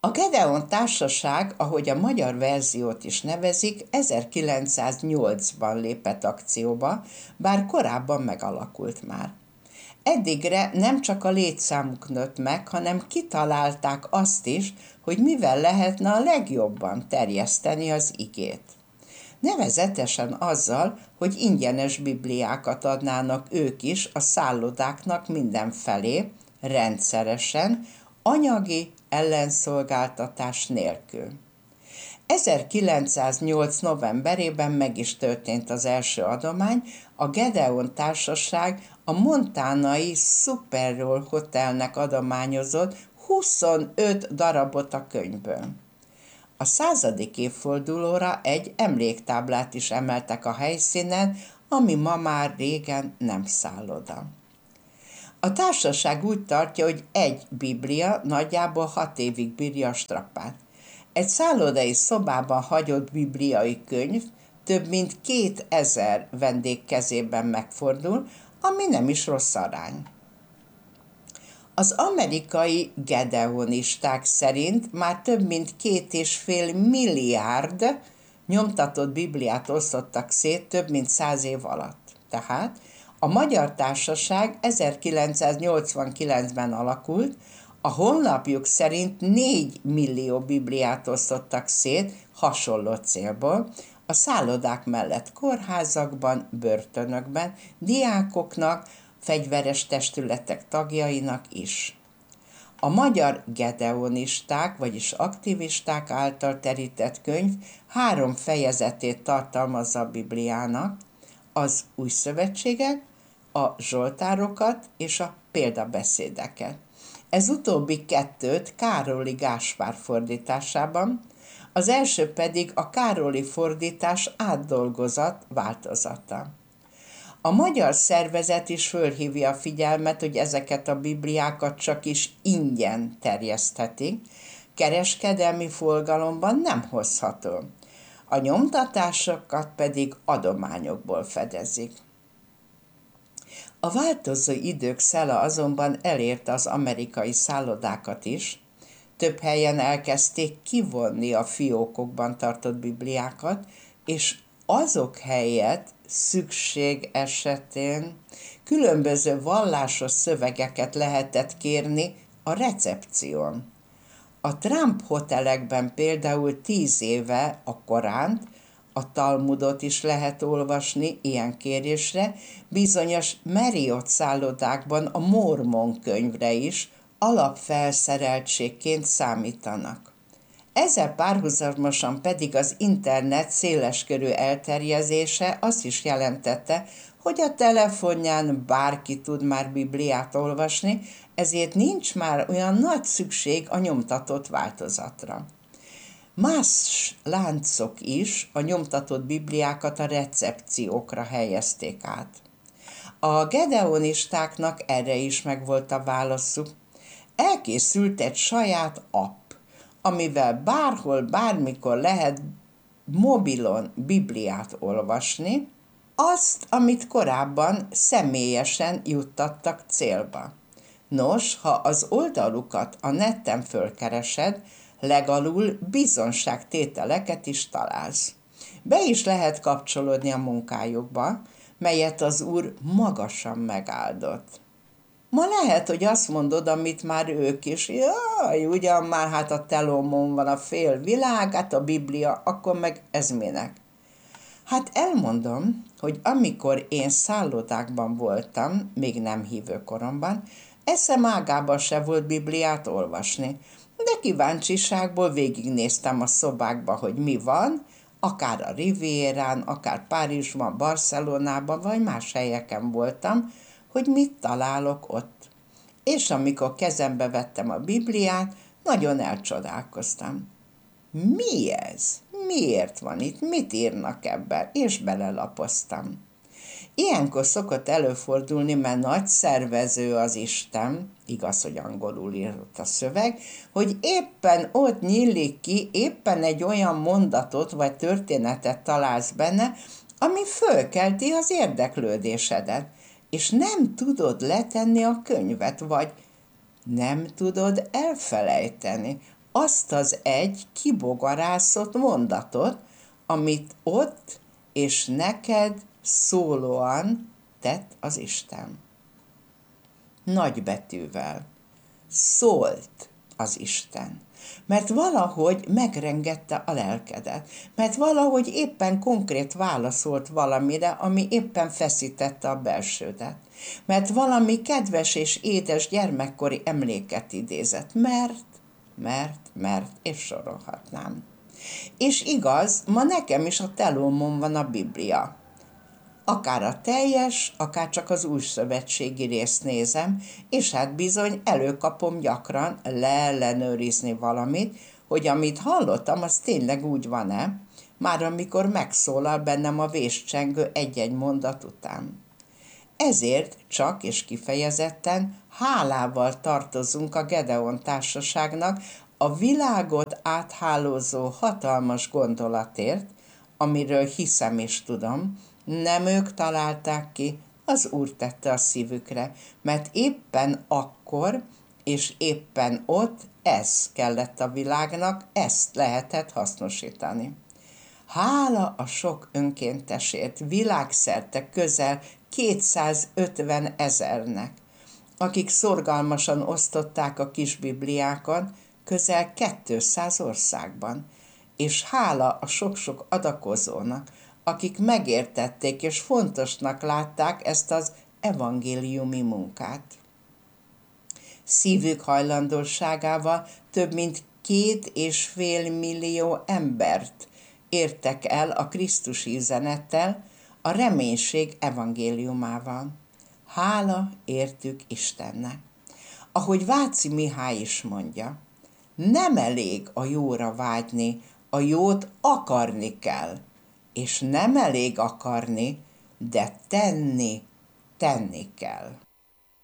A Gedeon Társaság, ahogy a magyar verziót is nevezik, 1908-ban lépett akcióba, bár korábban megalakult már. Eddigre nem csak a létszámuk nőtt meg, hanem kitalálták azt is, hogy mivel lehetne a legjobban terjeszteni az igét. Nevezetesen azzal, hogy ingyenes bibliákat adnának ők is a szállodáknak mindenfelé, rendszeresen, anyagi ellenszolgáltatás nélkül. 1908. novemberében meg is történt az első adomány, a Gedeon Társaság a montanai Superroll Hotelnek adományozott 25 darabot a könyvből. A 100. évfordulóra egy emléktáblát is emeltek a helyszínen, ami ma már régen nem szálloda. A társaság úgy tartja, hogy egy biblia nagyjából 6 évig bírja a strapát. Egy szállodai szobában hagyott bibliai könyv több mint 2000 vendég kezében megfordul, ami nem is rossz arány. Az amerikai gedeonisták szerint már több mint 2,5 milliárd nyomtatott bibliát osztottak szét több mint 100 év alatt. Tehát a Magyar Társaság 1989-ben alakult, a honlapjuk szerint 4 millió bibliát osztottak szét hasonló célból, a szállodák mellett kórházakban, börtönökben, diákoknak, fegyveres testületek tagjainak is. A magyar gedeonisták, vagyis aktivisták által terített könyv 3 fejezetét tartalmazza a Bibliának, az új szövetséget, a zsoltárokat és a példabeszédeket. Ez utóbbi 2 Károli Gáspár fordításában, az első pedig a Károli fordítás átdolgozott változata. A magyar szervezet is fölhívja a figyelmet, hogy ezeket a bibliákat csak is ingyen terjeszthetik, kereskedelmi forgalomban nem hozható. A nyomtatásokat pedig adományokból fedezik. A változó idők szele azonban elérte az amerikai szállodákat is, több helyen elkezdték kivonni a fiókokban tartott bibliákat, és azok helyett szükség esetén különböző vallásos szövegeket lehetett kérni a recepción. A Trump hotelekben például 10 éve a Koránt, a Talmudot is lehet olvasni ilyen kérésre, bizonyos Marriott szállodákban a Mormon könyvre is alapfelszereltségként számítanak. Ezzel párhuzamosan pedig az internet széleskörű elterjesztése azt is jelentette, hogy a telefonján bárki tud már Bibliát olvasni, ezért nincs már olyan nagy szükség a nyomtatott változatra. Más láncok is a nyomtatott bibliákat a recepciókra helyezték át. A gedeonistáknak erre is megvolt a válaszuk. Elkészült egy saját app, amivel bárhol, bármikor lehet mobilon Bibliát olvasni, azt, amit korábban személyesen juttattak célba. Nos, ha az oldalukat a neten fölkeresed, legalul bizonságtételeket is találsz. Be is lehet kapcsolódni a munkájukba, melyet az Úr magasan megáldott. Ma lehet, hogy azt mondod, amit már ők is, jaj, ugyan már hát a telómon van a fél világ, hát a Biblia, akkor meg ez minek? Hát elmondom, hogy amikor én szállodákban voltam, még nem hívő koromban, eszem ágában se volt Bibliát olvasni, de kíváncsiságból végignéztem a szobákba, hogy mi van, akár a Rivierán, akár Párizsban, Barcelonában, vagy más helyeken voltam, hogy mit találok ott. És amikor kezembe vettem a Bibliát, nagyon elcsodálkoztam. Mi ez? Miért van itt? Mit írnak ebben? És belelapoztam. Ilyenkor szokott előfordulni, mert nagy szervező az Isten, igaz, hogy angolul írott a szöveg, hogy éppen ott nyílik ki, éppen egy olyan mondatot vagy történetet találsz benne, ami fölkelti az érdeklődésedet, és nem tudod letenni a könyvet, vagy nem tudod elfelejteni. azt az egy kibogarászott mondatot, amit ott és neked szólóan tett az Isten. Nagybetűvel. Szólt az Isten. Mert valahogy megrengette a lelkedet. Mert valahogy éppen konkrét válaszolt valamire, ami éppen feszítette a belsődet. Mert valami kedves és édes gyermekkori emléket idézett. Mert, és sorolhatnám. És igaz, ma nekem is a telómon van a Biblia. Akár a teljes, akár csak az újszövetségi részt nézem, és hát bizony előkapom gyakran leellenőrizni valamit, hogy amit hallottam, az tényleg úgy van-e, már amikor megszólal bennem a véscsengő egy-egy mondat után. Ezért csak és kifejezetten hálával tartozunk a Gedeon társaságnak a világot áthálózó hatalmas gondolatért, amiről hiszem és tudom, nem ők találták ki, az Úr tette a szívükre, mert éppen akkor és éppen ott ez kellett a világnak, ezt lehetett hasznosítani. Hála a sok önkéntesért, világszerte közel 250 000-nek, akik szorgalmasan osztották a kis bibliákat közel 200 országban, és hála a sok-sok adakozónak, akik megértették és fontosnak látták ezt az evangéliumi munkát. Szívük hajlandóságával több mint 2,5 millió embert értek el a Krisztusi üzenettel, a reménység evangéliumával. Hála értük Istennek. Ahogy Váci Mihály is mondja, nem elég a jóra vágyni, a jót akarni kell, és nem elég akarni, de tenni kell.